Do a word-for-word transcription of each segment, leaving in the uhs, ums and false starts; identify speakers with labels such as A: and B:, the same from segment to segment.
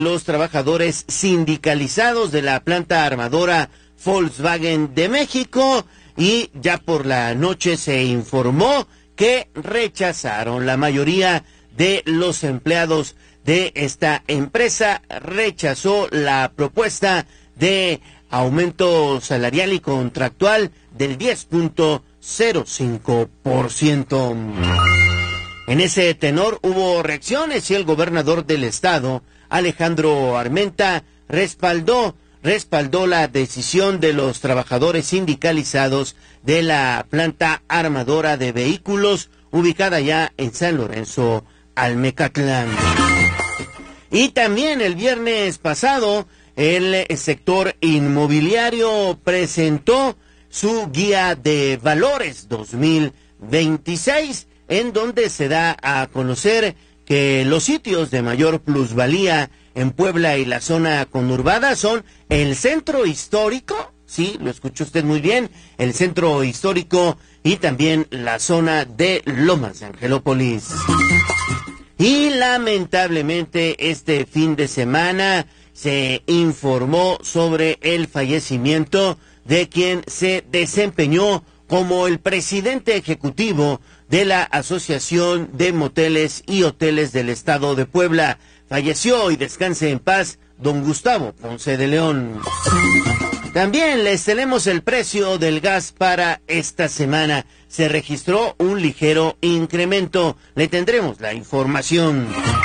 A: los trabajadores sindicalizados de la planta armadora Volkswagen de México, y ya por la noche se informó que rechazaron. La mayoría de los empleados de esta empresa rechazó la propuesta de aumento salarial y contractual del diez punto cero cinco por ciento. En ese tenor hubo reacciones y el gobernador del estado, Alejandro Armenta, respaldó respaldó la decisión de los trabajadores sindicalizados de la planta armadora de vehículos ubicada ya en San Lorenzo, Almecatlán. Y también el viernes pasado, el sector inmobiliario presentó su guía de valores dos mil veintiséis, en donde se da a conocer que los sitios de mayor plusvalía en Puebla y la zona conurbada son el centro histórico, sí, lo escuchó usted muy bien, el centro histórico y también la zona de Lomas de Angelópolis. Y lamentablemente este fin de semana se informó sobre el fallecimiento de quien se desempeñó como el presidente ejecutivo de la Asociación de Moteles y Hoteles del Estado de Puebla. Falleció, y descanse en paz, don Gustavo Ponce de León. También les tenemos el precio del gas para esta semana. Se registró un ligero incremento. Le tendremos la información.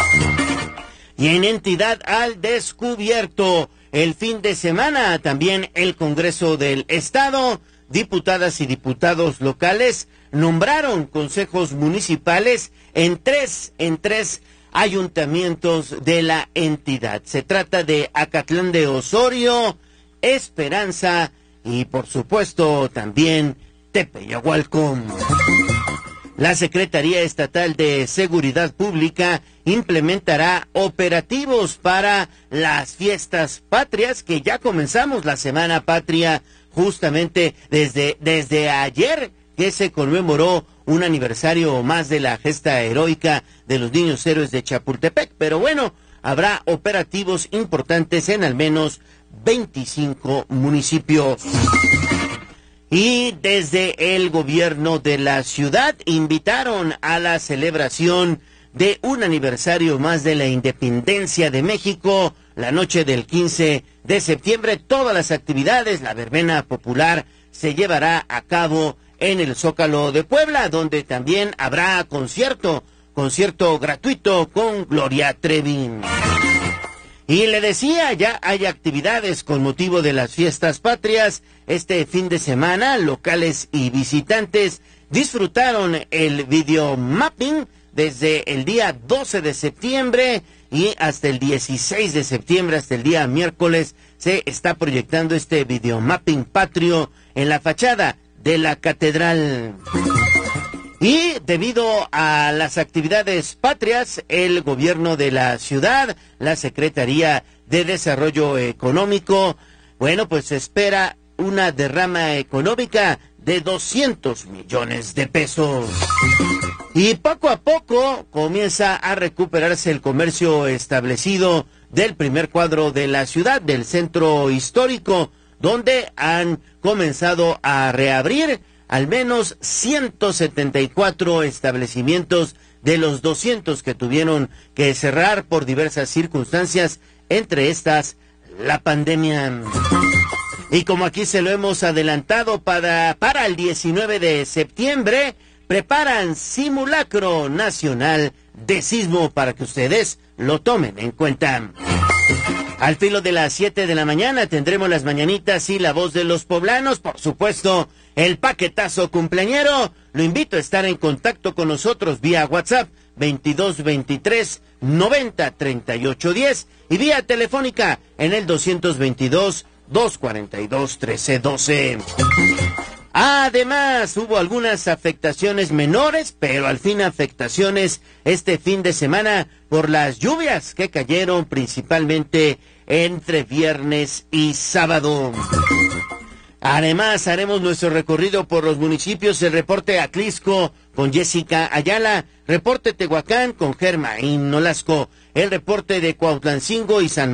A: Y en Entidad al Descubierto, el fin de semana, también el Congreso del Estado, diputadas y diputados locales nombraron consejos municipales en tres, en tres ayuntamientos de la entidad. Se trata de Acatlán de Osorio, Esperanza y por supuesto también Tepeyahualco. La Secretaría Estatal de Seguridad Pública implementará operativos para las fiestas patrias, que ya comenzamos la Semana Patria justamente desde, desde ayer, que se conmemoró un aniversario más de la gesta heroica de los niños héroes de Chapultepec. Pero bueno, habrá operativos importantes en al menos veinticinco municipios. Y desde el gobierno de la ciudad invitaron a la celebración de un aniversario más de la independencia de México, la noche del quince de septiembre. Todas las actividades, la verbena popular, se llevará a cabo en el Zócalo de Puebla, donde también habrá concierto, concierto gratuito con Gloria Trevi. Y le decía, ya hay actividades con motivo de las fiestas patrias. Este fin de semana, locales y visitantes disfrutaron el video mapping desde el día doce de septiembre y hasta el dieciséis de septiembre, hasta el día miércoles, se está proyectando este video mapping patrio en la fachada de la catedral. Y debido a las actividades patrias, el gobierno de la ciudad, la Secretaría de Desarrollo Económico, bueno, pues se espera una derrama económica de doscientos millones de pesos. Y poco a poco comienza a recuperarse el comercio establecido del primer cuadro de la ciudad, del centro histórico, donde han comenzado a reabrir al menos ciento setenta y cuatro establecimientos de los doscientos que tuvieron que cerrar por diversas circunstancias, entre estas la pandemia. Y como aquí se lo hemos adelantado, para, para el diecinueve de septiembre preparan simulacro nacional de sismo para que ustedes lo tomen en cuenta. Al filo de las siete de la mañana tendremos las mañanitas y la voz de los poblanos, por supuesto, el paquetazo cumpleañero. Lo invito a estar en contacto con nosotros vía WhatsApp veintidós veintitrés noventa treinta y ocho diez y vía telefónica en el doscientos veintidós doscientos cuarenta y dos trece doce. Además, hubo algunas afectaciones menores, pero al fin afectaciones este fin de semana por las lluvias que cayeron principalmente entre viernes y sábado. Además, haremos nuestro recorrido por los municipios, el reporte Atlisco con Jessica Ayala, reporte Tehuacán con Germaín Nolasco, el reporte de Cuautlancingo y San